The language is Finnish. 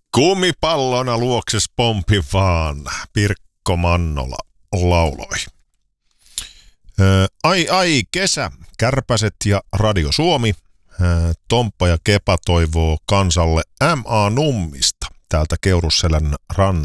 Kumipallona luokses pompi vaan, Pirkko Mannola lauloi. Ai, kesä, Kärpäset ja Radio Suomi. Tomppa ja Kepa toivoo kansalle M.A. Nummista täältä Keurusselän rannalta.